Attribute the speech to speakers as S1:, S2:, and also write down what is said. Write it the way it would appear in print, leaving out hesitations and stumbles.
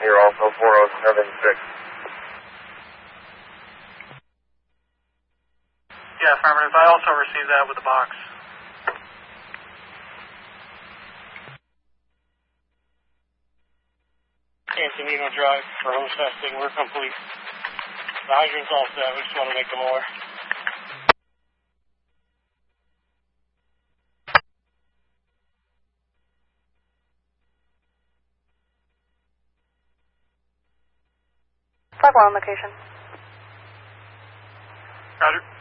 S1: here also 4076.
S2: Yeah, affirmative. I also received that with the box.
S3: Encinitas Drive for hose testing. We're complete. The hydrant's all set. We just want to make them more.
S4: Flag 1 on location.
S2: Roger.